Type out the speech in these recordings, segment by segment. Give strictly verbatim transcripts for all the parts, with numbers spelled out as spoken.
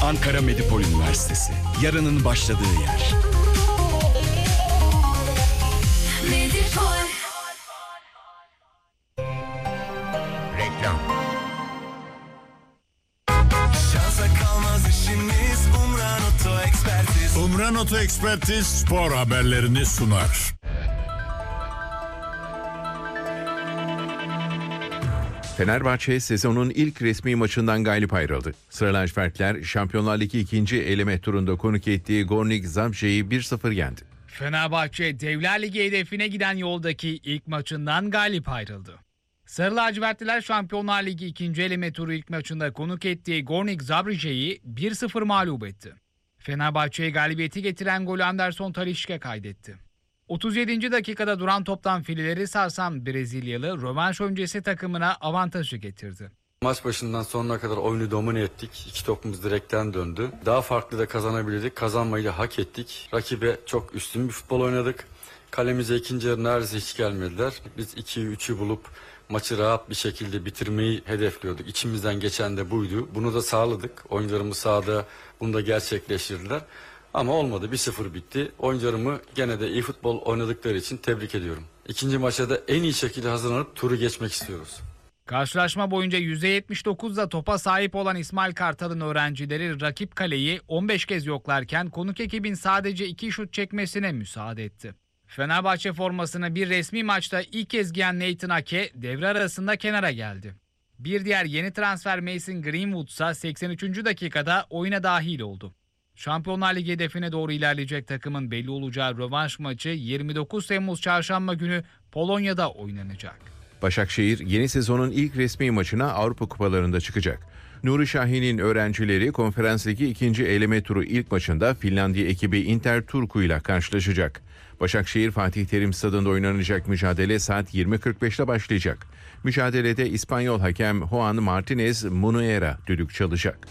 Ankara Medipol Üniversitesi. Yarının başladığı yer. Medipol. Reklam. Şansa kalmaz işimiz. Umran Oto Ekspertiz. Umran Oto Ekspertiz spor haberlerini sunar. Fenerbahçe sezonun ilk resmi maçından galip ayrıldı. Sarı lacivertler Şampiyonlar Ligi ikinci eleme turunda konuk ettiği Gornik Zabrze'yi bir sıfır yendi. Fenerbahçe Devler Ligi hedefine giden yoldaki ilk maçından galip ayrıldı. Sarı lacivertliler Şampiyonlar Ligi ikinci eleme turu ilk maçında konuk ettiği Gornik Zabrze'yi bir sıfır mağlup etti. Fenerbahçe'ye galibiyeti getiren golü Anderson Talisca kaydetti. otuz yedinci dakikada duran toptan fileleri sarsan Brezilyalı rövanş öncesi takımına avantajı getirdi. Maç başından sonuna kadar oyunu domine ettik. İki topumuz direkten döndü. Daha farklı da kazanabilirdik. Kazanmayı da hak ettik. Rakibe çok üstün bir futbol oynadık. Kalemize ikinci yarı neredeyse hiç gelmediler. Biz ikiyi üçü bulup maçı rahat bir şekilde bitirmeyi hedefliyorduk. İçimizden geçen de buydu. Bunu da sağladık. Oyuncularımız sahada bunu da gerçekleştirdiler. Ama olmadı. bir sıfır bitti. Oyuncularımı gene de iyi futbol oynadıkları için tebrik ediyorum. İkinci maça da en iyi şekilde hazırlanıp turu geçmek istiyoruz. Karşılaşma boyunca yüzde yetmiş dokuzda topa sahip olan İsmail Kartal'ın öğrencileri rakip kaleyi on beş kez yoklarken konuk ekibin sadece iki şut çekmesine müsaade etti. Fenerbahçe formasını bir resmi maçta ilk kez giyen Nathan Ake devre arasında kenara geldi. Bir diğer yeni transfer Mason Greenwood ise seksen üçüncü dakikada oyuna dahil oldu. Şampiyonlar Ligi hedefine doğru ilerleyecek takımın belli olacağı rövanş maçı yirmi dokuz Temmuz Çarşamba günü Polonya'da oynanacak. Başakşehir yeni sezonun ilk resmi maçına Avrupa Kupalarında çıkacak. Nuri Şahin'in öğrencileri Konferans Ligi ikinci eleme turu ilk maçında Finlandiya ekibi Inter Turku ile karşılaşacak. Başakşehir Fatih Terim Stadı'nda oynanacak mücadele saat yirmi kırk beşte başlayacak. Mücadelede İspanyol hakem Juan Martinez Munuera düdük çalacak.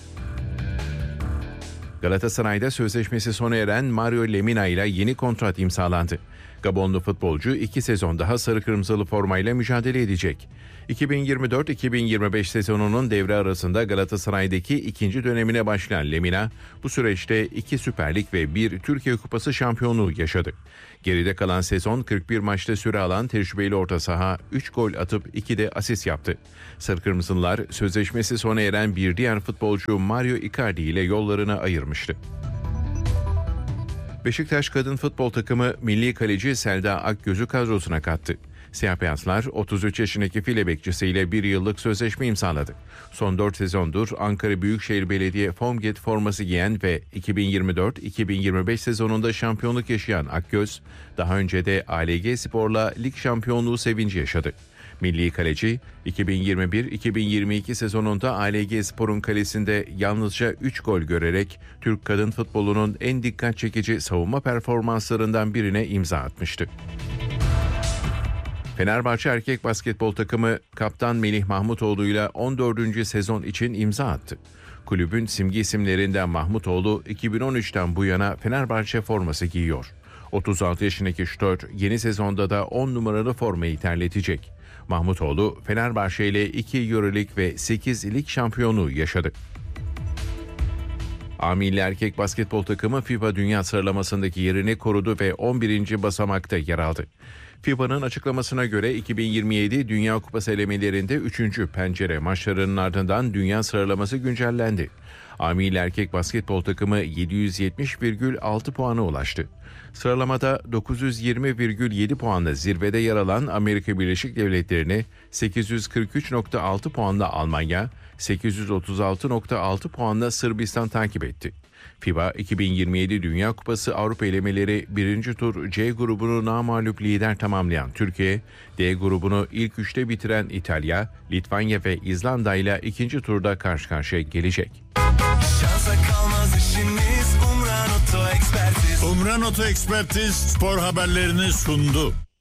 Galatasaray'da sözleşmesi sona eren Mario Lemina ile yeni kontrat imzalandı. Gabonlu futbolcu iki sezon daha sarı kırmızılı formayla mücadele edecek. iki bin yirmi dört iki bin yirmi beş sezonunun devre arasında Galatasaray'daki ikinci dönemine başlayan Lemina, bu süreçte iki Süper Lig ve bir Türkiye Kupası şampiyonluğu yaşadı. Geride kalan sezon kırk bir maçta süre alan tecrübeli orta saha üç gol atıp iki de asist yaptı. Sarı Kırmızılar sözleşmesi sona eren bir diğer futbolcu Mario Icardi ile yollarını ayırmıştı. Beşiktaş kadın futbol takımı milli kaleci Selda Akgöz'ü kadrosuna kattı. Siyah beyazlar otuz üç yaşındaki file bekçisiyle bir yıllık sözleşme imzaladı. Son dört sezondur Ankara Büyükşehir Belediye Formget forması giyen ve iki bin yirmi dört iki bin yirmi beş sezonunda şampiyonluk yaşayan Akgöz, daha önce de A L G Spor'la lig şampiyonluğu sevinci yaşadı. Milli kaleci iki bin yirmi bir iki bin yirmi iki sezonunda A L G Spor'un kalesinde yalnızca üç gol görerek Türk kadın futbolunun en dikkat çekici savunma performanslarından birine imza atmıştı. Fenerbahçe erkek basketbol takımı kaptan Melih Mahmutoğlu ile on dördüncü sezon için imza attı. Kulübün simge isimlerinden Mahmutoğlu iki bin on üçten bu yana Fenerbahçe forması giyiyor. otuz altı yaşındaki şutör yeni sezonda da on numaralı formayı terletecek. Mahmutoğlu Fenerbahçe ile iki Euroleague ve sekiz lig şampiyonluğu yaşadı. A milli erkek basketbol takımı FIFA Dünya Sıralaması'ndaki yerini korudu ve on birinci basamakta yer aldı. FIFA'nın açıklamasına göre iki bin yirmi yedi Dünya Kupası elemelerinde üçüncü pencere maçlarının ardından dünya sıralaması güncellendi. A milli erkek basketbol takımı yedi yüz yetmiş virgül altı puana ulaştı. Sıralamada dokuz yüz yirmi virgül yedi puanla zirvede yer alan Amerika Birleşik Devletleri'ni sekiz yüz kırk üç virgül altı puanla Almanya, sekiz yüz otuz altı virgül altı puanla Sırbistan takip etti. FIBA iki bin yirmi yedi Dünya Kupası Avrupa elemeleri birinci tur C grubunu namağlup lider tamamlayan Türkiye, D grubunu ilk üçte bitiren İtalya, Litvanya ve İzlanda ile ikinci turda karşı karşıya gelecek. Şansa kalmaz işimiz. Umran Oto Ekspertiz. Umran Oto Ekspertiz spor haberlerini sundu.